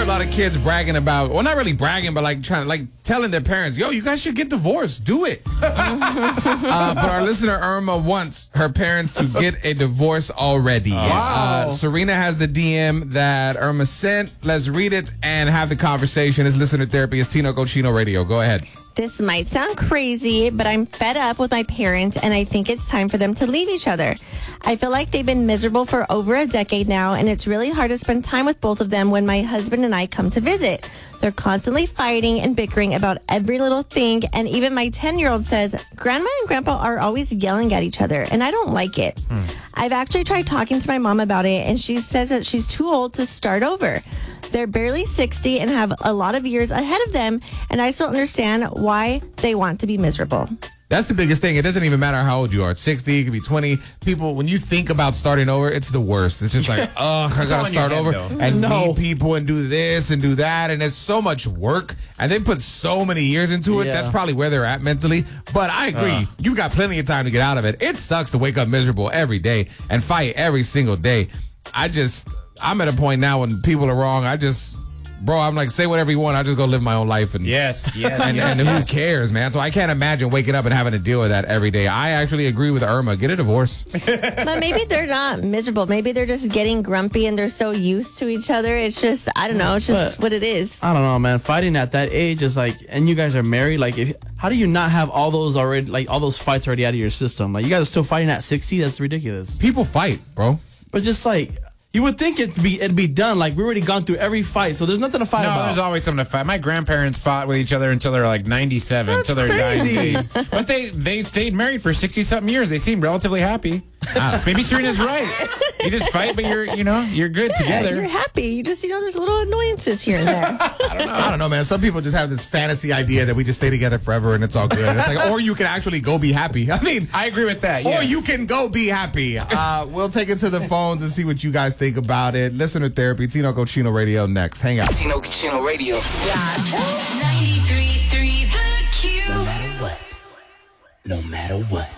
a lot of kids bragging about, well, not really bragging, but like telling their parents, yo, you guys should get divorced. Do it. But our listener Irma wants her parents to get a divorce already. Wow. Serena has the DM that Irma sent. Let's read it and have the conversation. It's Listener Therapy. It's Tino Cochino Radio. Go ahead. This might sound crazy, but I'm fed up with my parents, and I think it's time for them to leave each other. I feel like they've been miserable for over a decade now, and it's really hard to spend time with both of them when my husband and I come to visit. They're constantly fighting and bickering about every little thing, and even my 10-year-old says, Grandma and Grandpa are always yelling at each other, and I don't like it. I've actually tried talking to my mom about it, and she says that she's too old to start over. They're barely 60 and have a lot of years ahead of them, and I just don't understand why they want to be miserable. That's the biggest thing. It doesn't even matter how old you are. It's 60, it could be 20. People, when you think about starting over, it's the worst. It's just like, ugh, I gotta start over and meet people and do this and do that. And it's so much work. And they put so many years into it. Yeah. That's probably where they're at mentally. But I agree. You got plenty of time to get out of it. It sucks to wake up miserable every day and fight every single day. I'm at a point now when people are wrong. I'm like, say whatever you want. I just go live my own life. And Yes. and who cares, man? So I can't imagine waking up and having to deal with that every day. I actually agree with Irma. Get a divorce. But maybe they're not miserable. Maybe they're just getting grumpy and they're so used to each other. It's just, I don't know. It's just what it is. I don't know, man. Fighting at that age is like, and you guys are married. Like, how do you not have all those already, like all those fights already out of your system? Like, you guys are still fighting at 60? That's ridiculous. People fight, bro. But just like, you would think it'd be done. Like, we already gone through every fight, so there's nothing to fight about. No, there's always something to fight. My grandparents fought with each other until they were like 97, until their dying days. But they stayed married for 60-something years. They seemed relatively happy. Maybe Serena's right. You just fight, but you're good together. You're happy. You just, there's little annoyances here and there. I don't know, man. Some people just have this fantasy idea that we just stay together forever and it's all good. It's like, or you can actually go be happy. I mean, I agree with that. Or Yes. you can go be happy. We'll take it to the phones and see what you guys think about it. Listener Therapy, Tino Cochino Radio next. Hang out. Tino Cochino Radio. 93.3 The Q. No matter what.